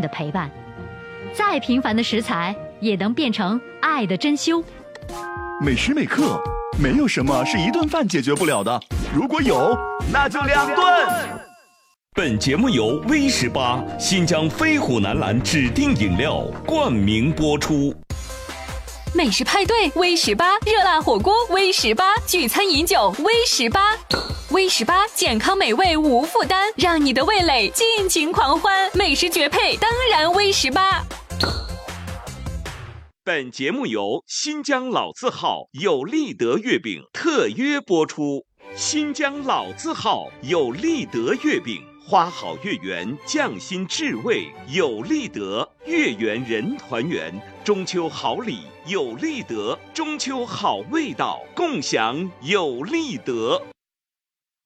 的陪伴。再平凡的食材也能变成爱的珍馐。 每时每刻，没有什么是一顿饭解决不了的，如果有，那就2顿。 本节目由威18新疆飞虎男篮指定饮料冠名播出。 美食派对威18，热辣火锅威18，聚餐饮酒威18。威18健康美味无负担，让你的味蕾尽情狂欢。美食绝配，当然威18。 本节目由新疆老字号有利德月饼特约播出。新疆老字号有利德月饼，花好月圆，匠心至味，有利德，月圆人团圆，中秋好礼有利德，中秋好味道，共享有利德。